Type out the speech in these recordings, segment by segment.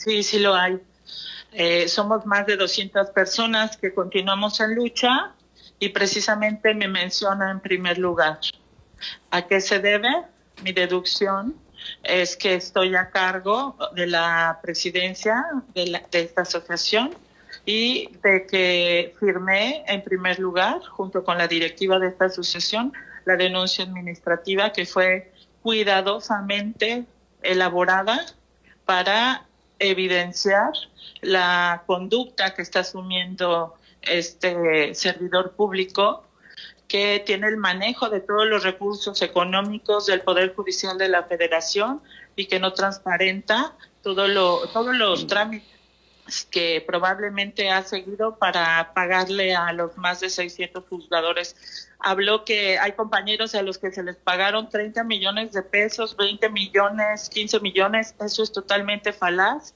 Sí, sí lo hay. Somos más de 200 personas que continuamos en lucha y precisamente me menciona en primer lugar. ¿A qué se debe? Mi deducción es que estoy a cargo de la presidencia de esta asociación y de que firmé en primer lugar, junto con la directiva de esta asociación, la denuncia administrativa que fue cuidadosamente elaborada para evidenciar la conducta que está asumiendo este servidor público, que tiene el manejo de todos los recursos económicos del Poder Judicial de la Federación y que no transparenta todos los trámites que probablemente ha seguido para pagarle a los más de 600 juzgadores. Habló que hay compañeros a los que se les pagaron 30 millones de pesos, 20 millones, 15 millones. Eso es totalmente falaz.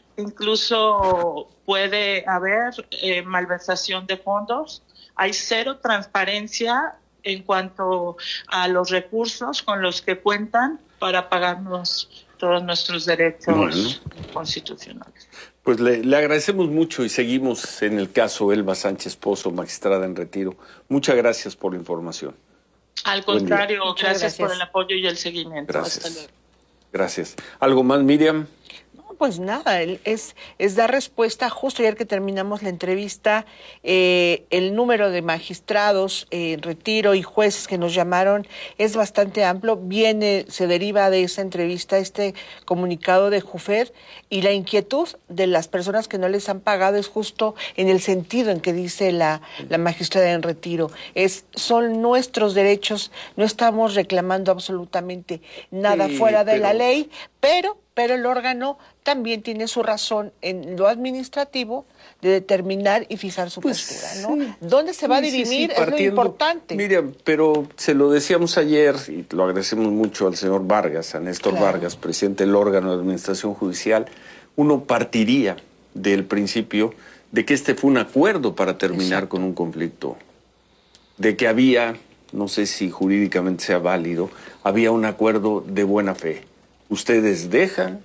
Incluso puede haber malversación de fondos. Hay cero transparencia en cuanto a los recursos con los que cuentan para pagarnos todos nuestros derechos constitucionales. Pues le agradecemos mucho y seguimos en el caso Elba Sánchez Pozo, magistrada en retiro. Muchas gracias por la información. Al contrario, gracias por el apoyo y el seguimiento. Gracias. Hasta luego. Gracias. ¿Algo más, Miriam? Pues nada, es dar respuesta. Justo ayer que terminamos la entrevista, el número de magistrados en retiro y jueces que nos llamaron es bastante amplio. Se deriva de esa entrevista este comunicado de Jufer, y la inquietud de las personas que no les han pagado es justo en el sentido en que dice la magistrada en retiro. Son nuestros derechos, no estamos reclamando absolutamente nada fuera de la ley, pero el órgano también tiene su razón en lo administrativo de determinar y fijar su postura, ¿no? Sí. ¿Dónde se va a dirimir? Es lo importante. Miriam, pero se lo decíamos ayer, y lo agradecemos mucho al señor Vargas, a Néstor Vargas, presidente del órgano de administración judicial. Uno partiría del principio de que este fue un acuerdo para terminar con un conflicto, de que había, no sé si jurídicamente sea válido, había un acuerdo de buena fe. Ustedes dejan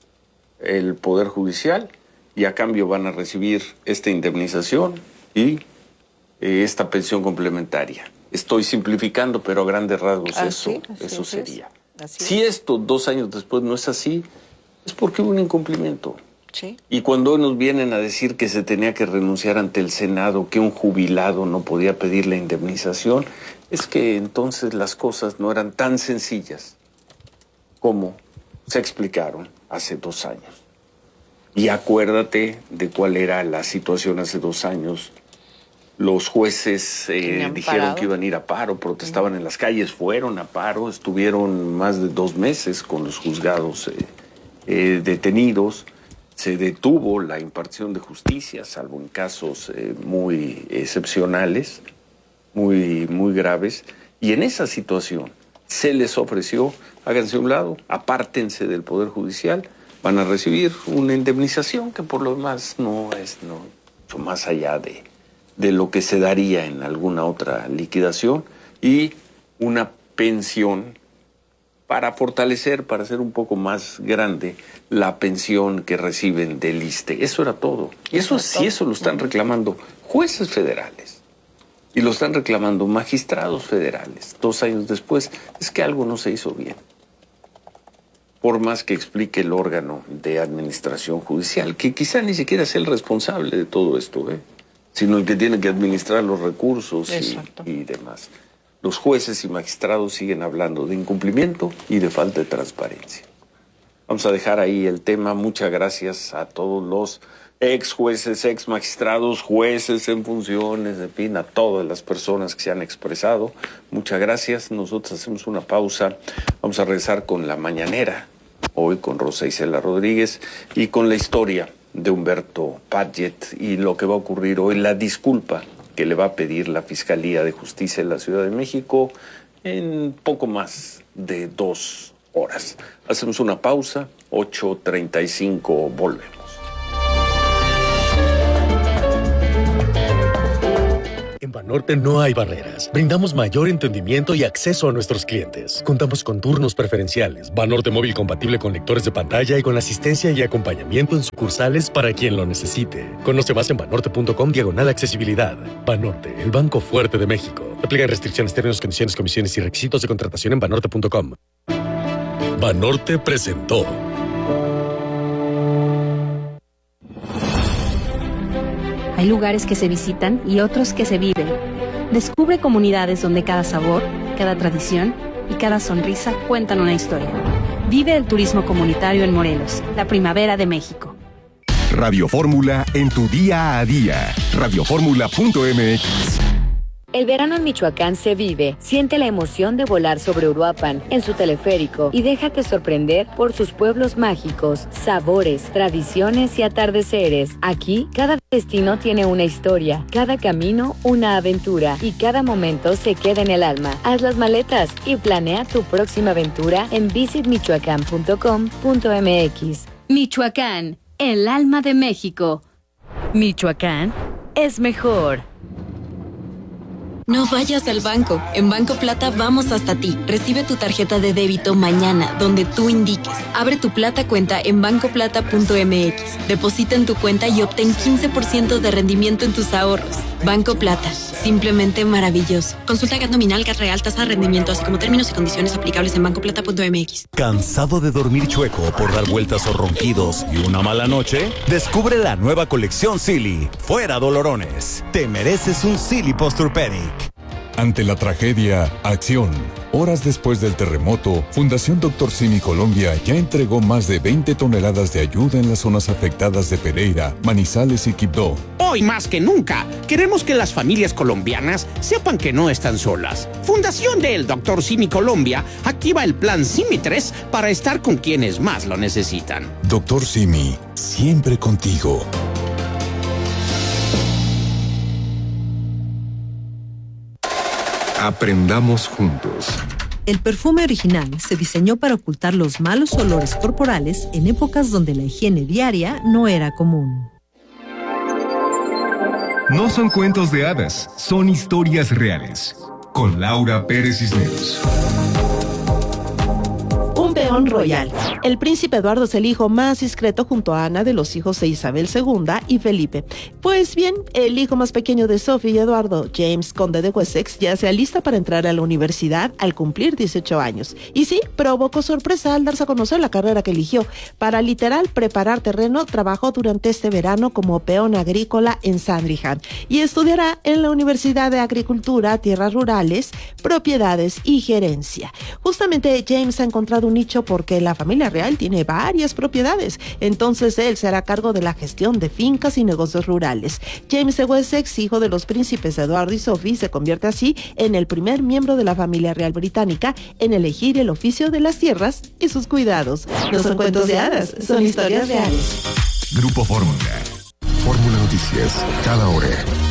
el Poder Judicial y a cambio van a recibir esta indemnización y esta pensión complementaria. Estoy simplificando, pero a grandes rasgos eso sería. Si esto 2 años después no es así, es porque hubo un incumplimiento. Sí. Y cuando nos vienen a decir que se tenía que renunciar ante el Senado, que un jubilado no podía pedir la indemnización, es que entonces las cosas no eran tan sencillas como se explicaron hace 2 años. Y acuérdate de cuál era la situación hace 2 años. Los jueces dijeron que iban a ir a paro, protestaban en las calles, fueron a paro, estuvieron más de 2 meses con los juzgados detenidos. Se detuvo la impartición de justicia, salvo en casos muy excepcionales, muy graves. Y en esa situación se les ofreció: háganse a un lado, apártense del Poder Judicial, van a recibir una indemnización que por lo demás no es mucho más allá de lo que se daría en alguna otra liquidación, y una pensión para fortalecer, para hacer un poco más grande la pensión que reciben del ISSSTE. Eso era todo. Y eso lo están reclamando jueces federales. Y lo están reclamando magistrados federales. 2 años después, es que algo no se hizo bien. Por más que explique el órgano de administración judicial, que quizá ni siquiera sea el responsable de todo esto, sino el que tiene que administrar los recursos y demás. Los jueces y magistrados siguen hablando de incumplimiento y de falta de transparencia. Vamos a dejar ahí el tema. Muchas gracias a todos los ex jueces, ex magistrados, jueces en funciones, en fin, a todas las personas que se han expresado. Muchas gracias. Nosotros hacemos una pausa. Vamos a regresar con la mañanera, hoy con Rosa Isela Rodríguez, y con la historia de Humberto Padgett y lo que va a ocurrir hoy, la disculpa que le va a pedir la Fiscalía de Justicia de la Ciudad de México en poco más de 2 horas. Hacemos una pausa, 8:35, volvemos. En En Banorte no hay barreras. Brindamos mayor entendimiento y acceso a nuestros clientes. Contamos con turnos preferenciales, Banorte móvil compatible con lectores de pantalla y con asistencia y acompañamiento en sucursales para quien lo necesite. Conoce más en banorte.com/accesibilidad. Banorte, el banco fuerte de México. Aplican restricciones, términos, condiciones, comisiones y requisitos de contratación en banorte.com. Banorte presentó. Hay lugares que se visitan y otros que se viven. Descubre comunidades donde cada sabor, cada tradición y cada sonrisa cuentan una historia. Vive el turismo comunitario en Morelos, la primavera de México. Radio Fórmula en tu día a día. Radioformula.mx. El verano en Michoacán se vive. Siente la emoción de volar sobre Uruapan, en su teleférico, y déjate sorprender por sus pueblos mágicos, sabores, tradiciones y atardeceres. Aquí, cada destino tiene una historia, cada camino una aventura, y cada momento se queda en el alma. Haz las maletas y planea tu próxima aventura en visitmichoacán.com.mx. Michoacán, el alma de México. Michoacán es mejor. No vayas al banco. En Banco Plata vamos hasta ti. Recibe tu tarjeta de débito mañana, donde tú indiques. Abre tu Plata cuenta en bancoplata.mx. Deposita en tu cuenta y obtén 15% de rendimiento en tus ahorros. Banco Plata. Simplemente maravilloso. Consulta GAT nominal, GAT real, tasa de rendimiento, así como términos y condiciones aplicables en bancoplata.mx. ¿Cansado de dormir chueco por dar vueltas o ronquidos y una mala noche? Descubre la nueva colección Silly. Fuera dolorones. Te mereces un Silly Posturepedic. Ante la tragedia, acción. Horas después del terremoto, Fundación Dr. Simi Colombia ya entregó más de 20 toneladas de ayuda en las zonas afectadas de Pereira, Manizales y Quibdó. Hoy más que nunca, queremos que las familias colombianas sepan que no están solas. Fundación del Dr. Simi Colombia activa el plan Simi 3 para estar con quienes más lo necesitan. Dr. Simi, siempre contigo. Aprendamos juntos. El perfume original se diseñó para ocultar los malos olores corporales en épocas donde la higiene diaria no era común. No son cuentos de hadas, son historias reales. Con Laura Pérez Cisneros. Un peón royal. El príncipe Eduardo es el hijo más discreto junto a Ana de los hijos de Isabel II y Felipe. Pues bien, el hijo más pequeño de Sophie y Eduardo, James, conde de Wessex, ya se alista para entrar a la universidad al cumplir 18 años. Y sí, provocó sorpresa al darse a conocer la carrera que eligió. Para literal preparar terreno, trabajó durante este verano como peón agrícola en Sandringham y estudiará en la Universidad de Agricultura, Tierras Rurales, Propiedades y Gerencia. Justamente James ha encontrado un nicho porque la familia real tiene varias propiedades, entonces él se hará cargo de la gestión de fincas y negocios rurales. James de Wessex, hijo de los príncipes Eduardo y Sophie, se convierte así en el primer miembro de la familia real británica en elegir el oficio de las tierras y sus cuidados. No son cuentos de hadas, son historias reales. Grupo Fórmula. Fórmula Noticias, cada hora.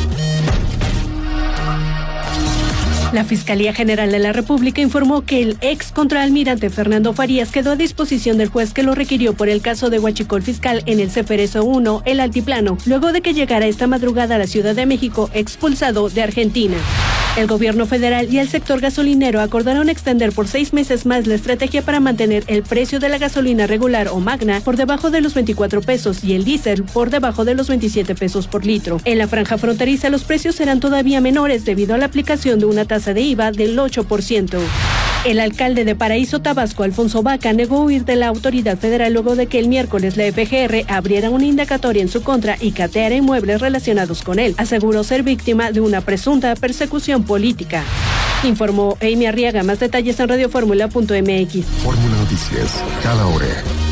La Fiscalía General de la República informó que el ex contraalmirante Fernando Farías quedó a disposición del juez que lo requirió por el caso de huachicol fiscal en el Ceferezo 1, El Altiplano, luego de que llegara esta madrugada a la Ciudad de México expulsado de Argentina. El gobierno federal y el sector gasolinero acordaron extender por 6 meses más la estrategia para mantener el precio de la gasolina regular o magna por debajo de los 24 pesos y el diésel por debajo de los 27 pesos por litro. En la franja fronteriza los precios serán todavía menores debido a la aplicación de una tasa de IVA del 8%. El alcalde de Paraíso, Tabasco, Alfonso Vaca, negó huir de la autoridad federal luego de que el miércoles la FGR abriera una indagatoria en su contra y cateara inmuebles relacionados con él. Aseguró ser víctima de una presunta persecución política. Informó Amy Arriaga. Más detalles en radioformula.mx. Fórmula Noticias, cada hora.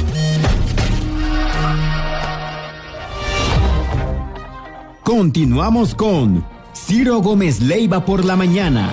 Continuamos con Ciro Gómez Leiva por la mañana.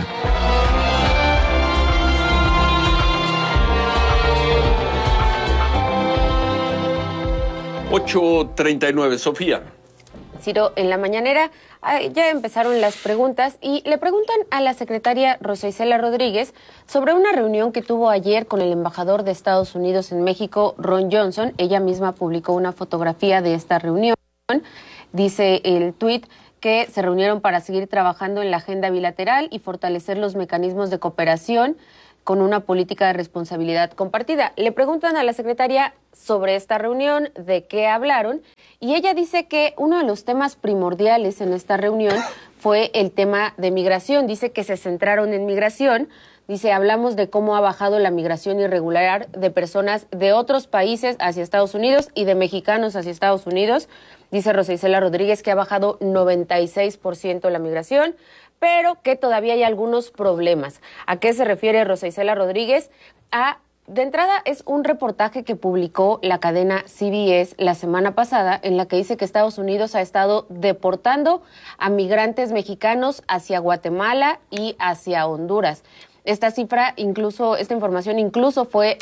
$8:39, Sofía. Ciro, en la mañanera ya empezaron las preguntas y le preguntan a la secretaria Rosa Isela Rodríguez sobre una reunión que tuvo ayer con el embajador de Estados Unidos en México, Ron Johnson. Ella misma publicó una fotografía de esta reunión. Dice el tuit que se reunieron para seguir trabajando en la agenda bilateral y fortalecer los mecanismos de cooperación con una política de responsabilidad compartida. Le preguntan a la secretaria sobre esta reunión, de qué hablaron, y ella dice que uno de los temas primordiales en esta reunión fue el tema de migración. Dice que se centraron en migración. Dice, hablamos de cómo ha bajado la migración irregular de personas de otros países hacia Estados Unidos y de mexicanos hacia Estados Unidos. Dice Rosa Isela Rodríguez que ha bajado 96% la migración, pero que todavía hay algunos problemas. ¿A qué se refiere Rosa Isela Rodríguez? De entrada, es un reportaje que publicó la cadena CBS la semana pasada, en la que dice que Estados Unidos ha estado deportando a migrantes mexicanos hacia Guatemala y hacia Honduras. Esta información incluso fue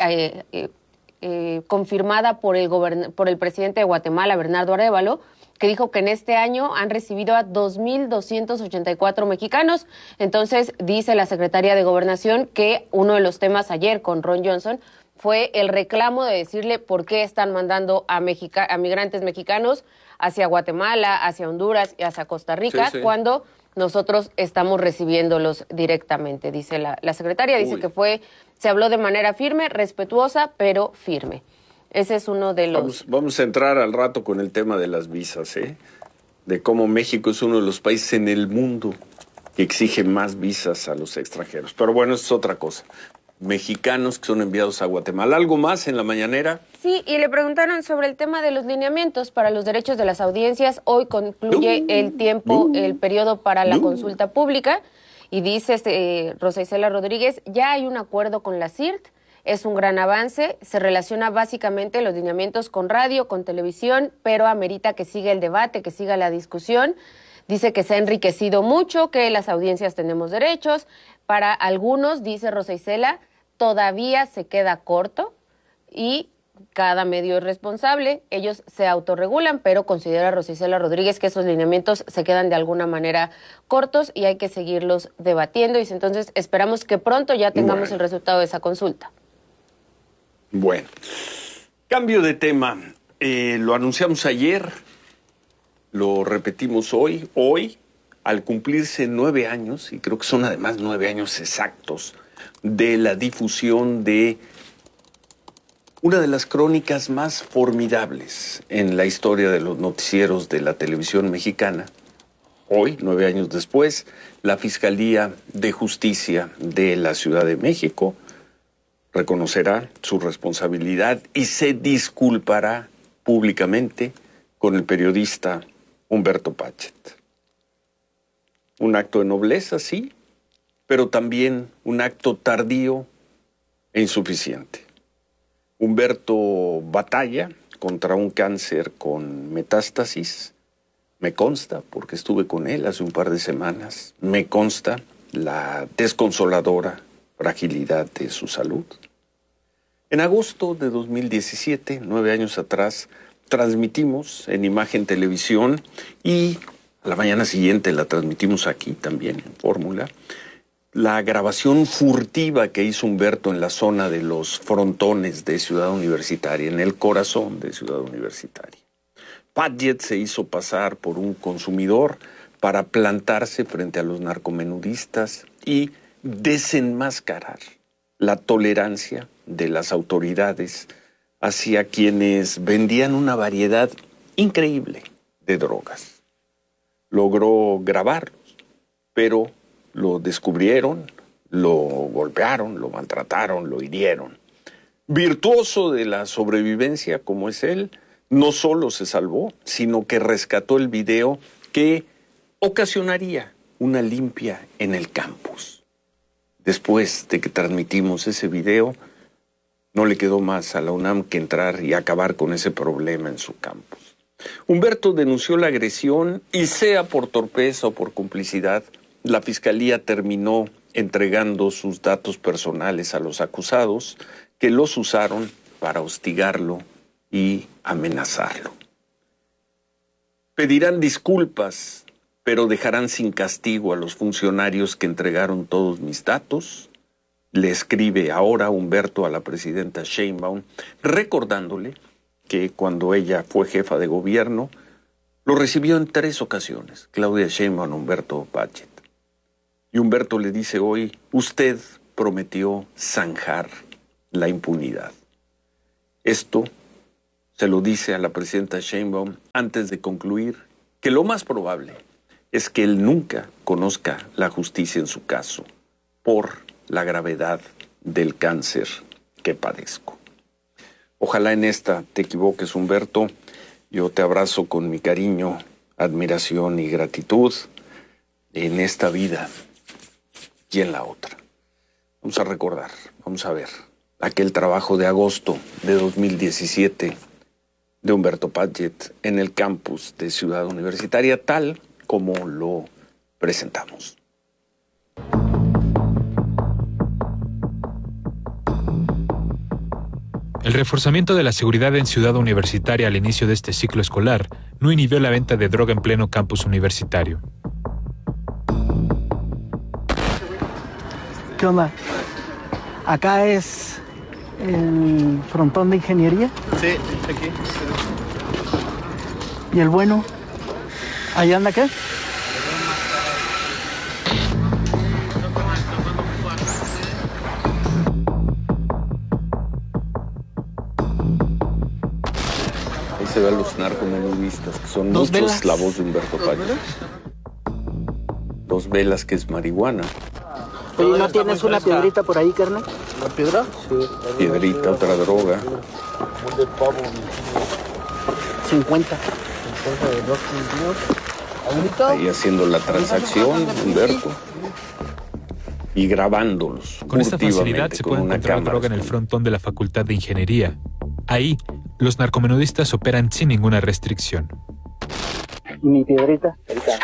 confirmada por el presidente de Guatemala, Bernardo Arévalo, que dijo que en este año han recibido a 2,284 mexicanos. Entonces, dice la secretaria de Gobernación que uno de los temas ayer con Ron Johnson fue el reclamo de decirle por qué están mandando a migrantes mexicanos hacia Guatemala, hacia Honduras y hacia Costa Rica, cuando nosotros estamos recibiéndolos directamente, dice la secretaria. Dice que se habló de manera firme, respetuosa, pero firme. Ese es uno de los... Vamos a entrar al rato con el tema de las visas, de cómo México es uno de los países en el mundo que exige más visas a los extranjeros. Pero bueno, eso es otra cosa. Mexicanos que son enviados a Guatemala. ¿Algo más en la mañanera? Sí, y le preguntaron sobre el tema de los lineamientos para los derechos de las audiencias. Hoy concluye el periodo para la consulta pública, y dice Rosa Isela Rodríguez, ya hay un acuerdo con la CIRT. Es un gran avance, se relaciona básicamente los lineamientos con radio, con televisión, pero amerita que siga el debate, que siga la discusión. Dice que se ha enriquecido mucho, que las audiencias tenemos derechos. Para algunos, dice Rosa Isela, todavía se queda corto y cada medio es responsable. Ellos se autorregulan, pero considera Rosa Isela Rodríguez que esos lineamientos se quedan de alguna manera cortos y hay que seguirlos debatiendo. Y entonces esperamos que pronto ya tengamos el resultado de esa consulta. Bueno, cambio de tema. Lo anunciamos ayer, lo repetimos hoy. Hoy, al cumplirse 9 años, y creo que son además 9 años exactos, de la difusión de una de las crónicas más formidables en la historia de los noticieros de la televisión mexicana. Hoy, 9 años después, la Fiscalía de Justicia de la Ciudad de México reconocerá su responsabilidad y se disculpará públicamente con el periodista Humberto Pachet. Un acto de nobleza, sí, pero también un acto tardío e insuficiente. Humberto batalla contra un cáncer con metástasis. Me consta, porque estuve con él hace un par de semanas, me consta la desconsoladora fragilidad de su salud. En agosto de 2017, 9 años atrás, transmitimos en Imagen Televisión y a la mañana siguiente la transmitimos aquí también en Fórmula, la grabación furtiva que hizo Humberto en la zona de los frontones de Ciudad Universitaria, en el corazón de Ciudad Universitaria. Pachet se hizo pasar por un consumidor para plantarse frente a los narcomenudistas y desenmascarar la tolerancia de las autoridades hacia quienes vendían una variedad increíble de drogas. Logró grabarlos, pero lo descubrieron, lo golpearon, lo maltrataron, lo hirieron. Virtuoso de la sobrevivencia como es él, no solo se salvó, sino que rescató el video que ocasionaría una limpia en el campus. Después de que transmitimos ese video, no le quedó más a la UNAM que entrar y acabar con ese problema en su campus. Humberto denunció la agresión y, sea por torpeza o por complicidad, la Fiscalía terminó entregando sus datos personales a los acusados, que los usaron para hostigarlo y amenazarlo. Pedirán disculpas, pero dejarán sin castigo a los funcionarios que entregaron todos mis datos. Le escribe ahora Humberto a la presidenta Sheinbaum, recordándole que cuando ella fue jefa de gobierno, Lo recibió en 3 ocasiones, Claudia Sheinbaum, Humberto Padgett. Y Humberto le dice hoy, usted prometió zanjar la impunidad. Esto se lo dice a la presidenta Sheinbaum antes de concluir que lo más probable es que él nunca conozca la justicia en su caso por la gravedad del cáncer que padezco. Ojalá en esta te equivoques, Humberto. Yo te abrazo con mi cariño, admiración y gratitud en esta vida y en la otra. Vamos a recordar, vamos a ver aquel trabajo de agosto de 2017 de Humberto Padgett en el campus de Ciudad Universitaria, tal como lo presentamos. El reforzamiento de la seguridad en Ciudad Universitaria al inicio de este ciclo escolar no inhibió la venta de droga en pleno campus universitario. ¿Qué onda? Acá es el frontón de ingeniería. Sí, aquí. ¿Y el bueno? ¿Ahí anda qué? Ahí se ven los narcomenudistas, que son ¿Dos muchos, velas? la voz de Humberto Padgett. 2 velas, que es marihuana. Oye, ¿no tienes una piedrita por ahí, carnal? ¿La piedra? Sí. Piedrita, otra droga. 50. Ahí haciendo la transacción, Humberto. Y grabándolos. Con esta facilidad furtivamente se con puede una encontrar cámara. droga en el frontón de la Facultad de Ingeniería. Ahí, los narcomenudistas operan sin ninguna restricción. ¿Y mi piedrita?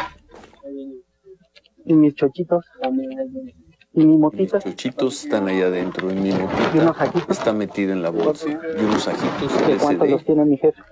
¿Y mis chochitos? ¿Y mi motita? Los chuchitos están ahí adentro. Y mi ¿Y motita unos ajitos? está metida en la bolsa. Y unos ajitos ¿De cuántos LSD. los tiene mi jefe?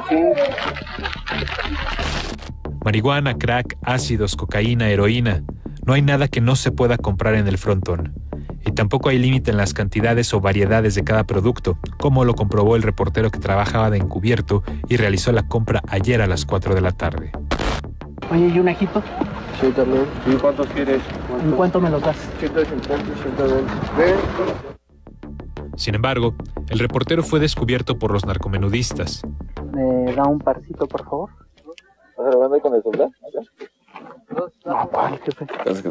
Marihuana, crack, ácidos, cocaína, heroína. No hay nada que no se pueda comprar en el frontón. Y tampoco hay límite en las cantidades o variedades de cada producto, como lo comprobó el reportero que trabajaba de encubierto y realizó la compra ayer a las 4 de la tarde. Oye, ¿y un ajito? Sí, también. ¿Y cuántos quieres? ¿En cuánto me los das? 150, 120. Ven. Sin embargo, el reportero fue descubierto por los narcomenudistas. ¿Me da un parcito, por favor? ¿Vas grabando ahí con el celular? No, ¿cuál, jefe?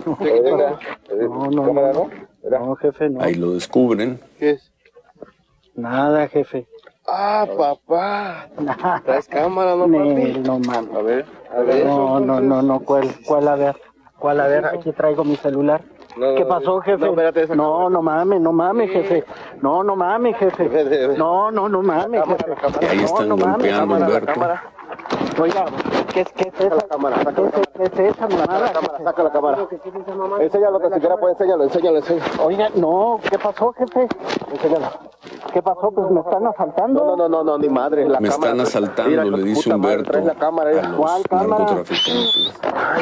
No, ¿Cámara, no? No, jefe, no. Ahí lo descubren. ¿Qué es? Nada, jefe. Ah, papá. ¿Traes cámara, no, papi? No, mames. A ver. No, ¿cuál a ver? ¿Cuál a ver? Aquí traigo mi celular. No, ¿Qué pasó, jefe? No, espérate, esa no mames, jefe. No mames, jefe. No mames, jefe. Y ahí están golpeando a Humberto. Oiga, ¿qué es esa cámara? ¿Qué es esa mamada? Saca la cámara. Enséñalo, que siquiera puede, enséñalo. Oiga, no, ¿qué pasó, jefe? Enséñalo. ¿Qué pasó? Pues me están asaltando. No, ni madre. La Me cámara. están asaltando, Mira, le dice puta madre, Humberto traes la cámara, a los ¿Cuál cámara? narcotraficantes.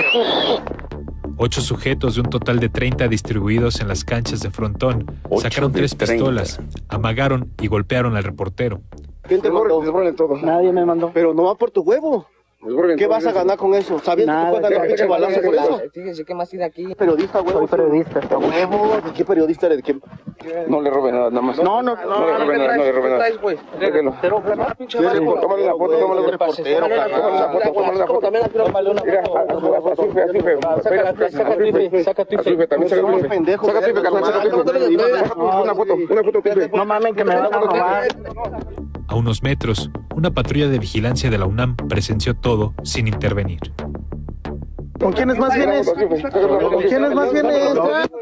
8 sujetos de un total de 30 distribuidos en las canchas de frontón 8 sacaron de 3 30. pistolas, amagaron y golpearon al reportero. ¿Quién te borren todo? Nadie me mandó. Pero no va por tu huevo. ¿Qué vas a ganar con eso? ¿Sabiendo que puedes dar un pinche balazo por eso? Fíjese que más tiene aquí. Periodista, huevo. Soy periodista. ¿A huevo? ¿De qué periodista eres? ¿De qué? No le roben nada más. No le roben nada. Déjelo. Tómale la foto, tómale un reportero. Tómale la foto. Saca tu ife. También saca tu ife. Saca tu ife, carnal, saca tu ife. Una foto, No mames, que me van a robar. A unos metros, una patrulla de vigilancia de la UNAM presenció todo sin intervenir. ¿Con quiénes más vienes? ¿Con quiénes más vienes?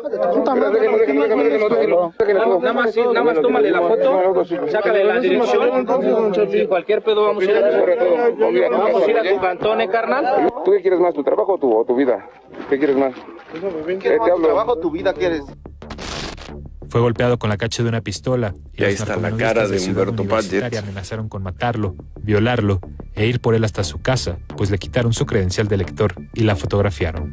Nada más tómale la foto, sácale la dirección, cualquier pedo vamos a ir a tu cantón, carnal. ¿Tú qué quieres más, tu trabajo o tu vida? ¿Qué quieres más? ¿Tu trabajo o tu vida quieres? Fue golpeado con la cacha de una pistola Y ahí los está la narcomenudistas cara de Ciudad Humberto Universitaria Padgett. amenazaron con matarlo, violarlo e ir por él hasta su casa, pues le quitaron su credencial de lector y la fotografiaron.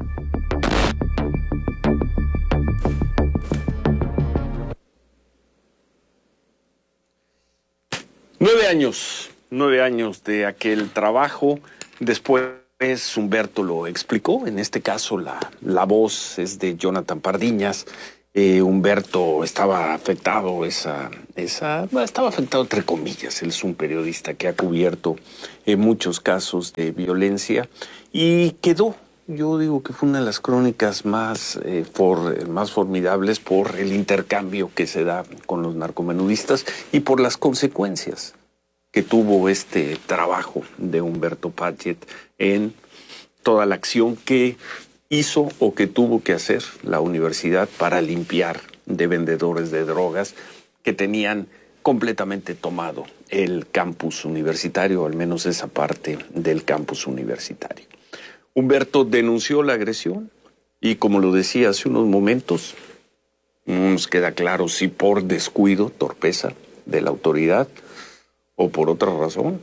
Nueve años de aquel trabajo Después Humberto lo explicó, en este caso la voz es de Jonathan Pardiñas. Humberto estaba afectado, estaba afectado entre comillas. Él es un periodista que ha cubierto muchos casos de violencia y quedó, yo digo que fue una de las crónicas más formidables por el intercambio que se da con los narcomenudistas y por las consecuencias que tuvo este trabajo de Humberto Padgett en toda la acción que hizo o que tuvo que hacer la universidad para limpiar de vendedores de drogas que tenían completamente tomado el campus universitario, al menos esa parte del campus universitario. Humberto denunció la agresión y, como lo decía hace unos momentos, no nos queda claro si por descuido, torpeza de la autoridad o por otra razón.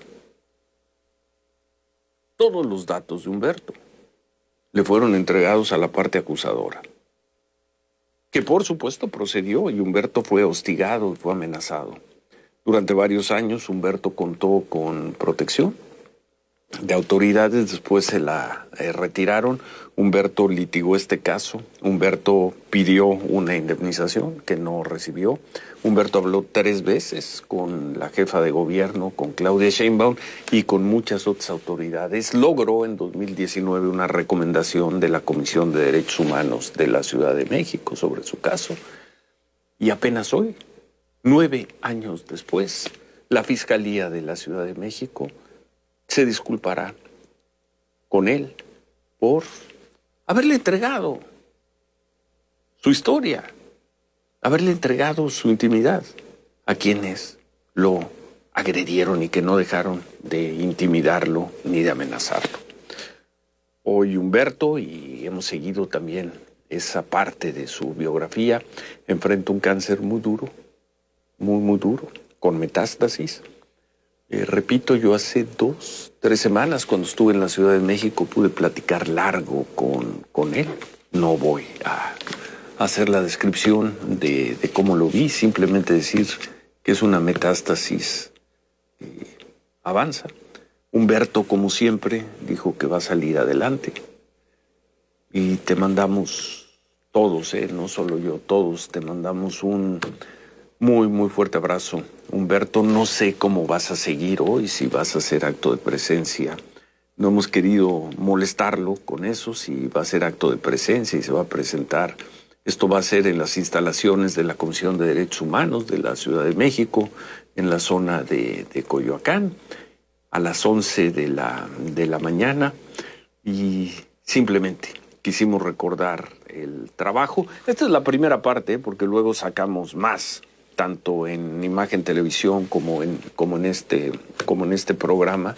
Todos los datos de Humberto le fueron entregados a la parte acusadora, que por supuesto procedió y Humberto fue hostigado y fue amenazado. Durante varios años Humberto contó con protección de autoridades, después se la retiraron. Humberto litigó este caso, Humberto pidió una indemnización que no recibió. Humberto habló 3 veces con la jefa de gobierno, con Claudia Sheinbaum y con muchas otras autoridades. Logró en 2019 una recomendación de la Comisión de Derechos Humanos de la Ciudad de México sobre su caso. Y apenas hoy, 9 años después, la Fiscalía de la Ciudad de México se disculpará con él por haberle entregado su historia, haberle entregado su intimidad a quienes lo agredieron y que no dejaron de intimidarlo ni de amenazarlo. Hoy Humberto, y hemos seguido también esa parte de su biografía, enfrenta un cáncer muy duro, muy duro, con metástasis. Repito, yo hace 2-3 semanas, cuando estuve en la Ciudad de México, pude platicar largo con él. No voy a hacer la descripción de cómo lo vi, simplemente decir que es una metástasis que avanza. Humberto, como siempre, dijo que va a salir adelante. Y te mandamos todos, no solo yo, todos, te mandamos un muy fuerte abrazo. Humberto, no sé cómo vas a seguir hoy, si vas a hacer acto de presencia. No hemos querido molestarlo con eso, si va a ser acto de presencia y se va a presentar. Esto va a ser en las instalaciones de la Comisión de Derechos Humanos de la Ciudad de México, en la zona de Coyoacán, a las 11 de la mañana. Y simplemente quisimos recordar el trabajo. Esta es la primera parte, porque luego sacamos más, tanto en Imagen Televisión como en este programa.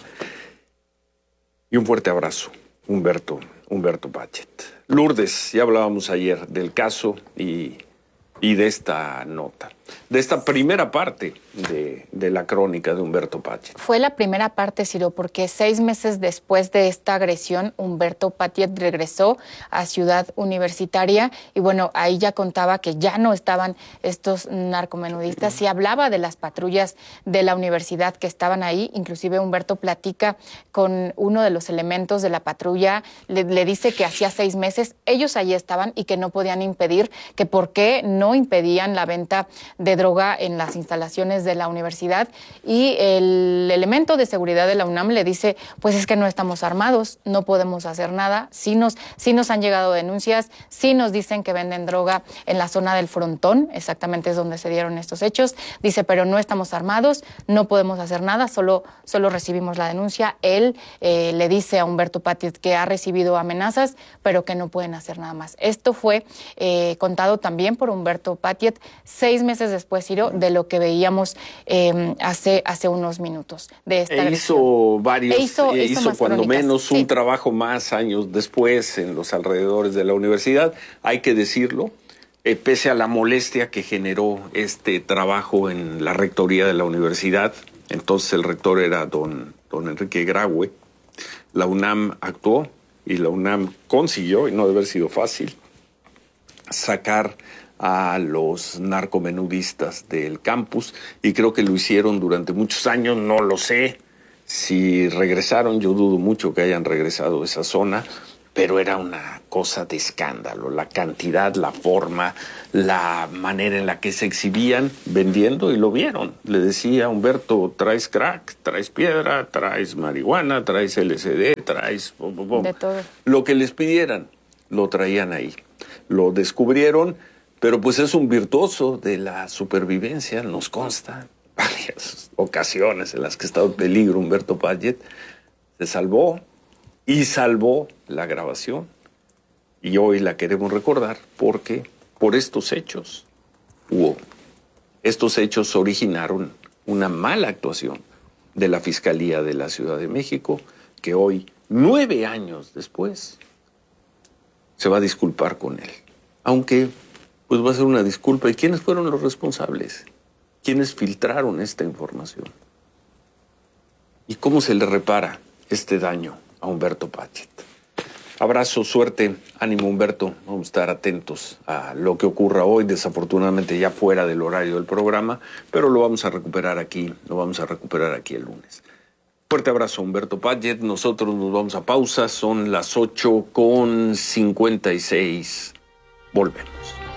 Y un fuerte abrazo, Humberto Padgett. Lourdes, ya hablábamos ayer del caso y de esta nota, de esta primera parte de la crónica de Humberto Padgett. Fue la primera parte, Ciro, porque 6 meses después de esta agresión, Humberto Padgett regresó a Ciudad Universitaria y bueno, ahí ya contaba que ya no estaban estos narcomenudistas y hablaba de las patrullas de la universidad que estaban ahí. Inclusive Humberto platica con uno de los elementos de la patrulla, le dice que hacía 6 meses ellos allí estaban y que no podían impedir, que por qué no impedían la venta de droga en las instalaciones de la universidad, y el elemento de seguridad de la UNAM le dice, pues es que no estamos armados, no podemos hacer nada, sí nos han llegado denuncias, sí nos dicen que venden droga en la zona del Frontón, exactamente es donde se dieron estos hechos, dice, pero no estamos armados, no podemos hacer nada, solo recibimos la denuncia. Él le dice a Humberto Padgett que ha recibido amenazas, pero que no pueden hacer nada más. Esto fue contado también por Humberto Padgett 6 meses después, Ciro, de lo que veíamos hace unos minutos de esta agresión. Hizo cuando crónicas, menos un trabajo más años después en los alrededores de la universidad, hay que decirlo, pese a la molestia que generó este trabajo en la rectoría de la universidad. Entonces el rector era don Enrique Graue. La UNAM actuó y la UNAM consiguió, y no debe haber sido fácil, sacar a los narcomenudistas del campus, y creo que lo hicieron durante muchos años, no lo sé, Si regresaron, yo dudo mucho que hayan regresado a esa zona, pero era una cosa de escándalo. La cantidad, la forma, la manera en la que se exhibían vendiendo, y lo vieron. Le decía, Humberto, traes crack, traes piedra, traes marihuana, traes LSD, traes... De todo. Lo que les pidieran, lo traían ahí. Lo descubrieron, pero pues es un virtuoso de la supervivencia, nos consta. Varias ocasiones en las que estaba en peligro Humberto Padgett, se salvó y salvó la grabación. Y hoy la queremos recordar porque por estos hechos estos hechos originaron una mala actuación de la Fiscalía de la Ciudad de México, que hoy, 9 años después, se va a disculpar con él. Aunque, pues va a ser una disculpa. ¿Y quiénes fueron los responsables? ¿Quiénes filtraron esta información? ¿Y cómo se le repara este daño a Humberto Padgett? Abrazo, suerte, ánimo Humberto. Vamos a estar atentos a lo que ocurra hoy, desafortunadamente ya fuera del horario del programa, pero lo vamos a recuperar aquí el lunes. Fuerte abrazo, Humberto Padgett. Nosotros nos vamos a pausa, son las 8:56. Volvemos.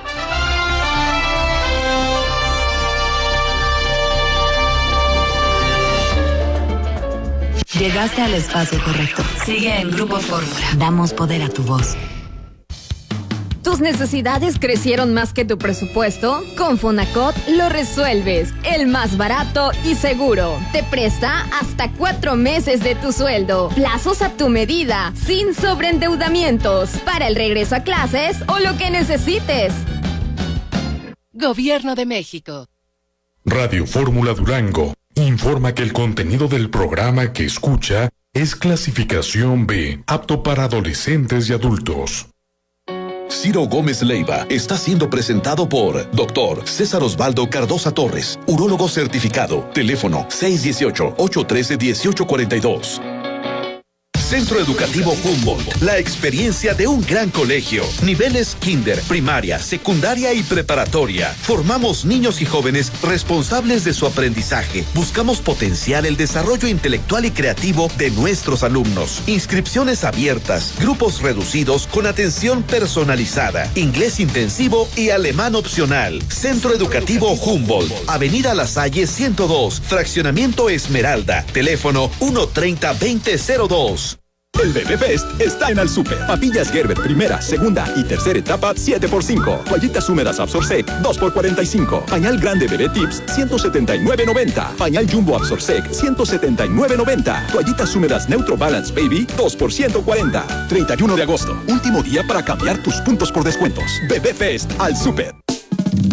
Llegaste al espacio correcto. Sigue en Grupo Fórmula. Damos poder a tu voz. ¿Tus necesidades crecieron más que tu presupuesto? Con Fonacot lo resuelves. El más barato y seguro. Te presta hasta 4 meses de tu sueldo. Plazos a tu medida, sin sobreendeudamientos. Para el regreso a clases o lo que necesites. Gobierno de México. Radio Fórmula Durango informa que el contenido del programa que escucha es clasificación B, apto para adolescentes y adultos. Ciro Gómez Leiva está siendo presentado por Dr. César Osvaldo Cardosa Torres, urólogo certificado. Teléfono 618-813-1842. Centro Educativo Humboldt, la experiencia de un gran colegio. Niveles kinder, primaria, secundaria y preparatoria. Formamos niños y jóvenes responsables de su aprendizaje. Buscamos potenciar el desarrollo intelectual y creativo de nuestros alumnos. Inscripciones abiertas, grupos reducidos con atención personalizada, inglés intensivo y alemán opcional. Centro Educativo Humboldt, Avenida La Salle 102, Fraccionamiento Esmeralda. Teléfono 130-2002. El Bebé Fest está en Al Super. Papillas Gerber, primera, segunda y tercera etapa, 7x5. Toallitas húmedas Absorsec, 2x45. Pañal grande Bebé Tips, 179.90. Pañal Jumbo Absorsec, 179.90. Toallitas húmedas Neutro Balance Baby, 2x140. 31 de agosto, último día para cambiar tus puntos por descuentos. Bebé Fest, Al Super.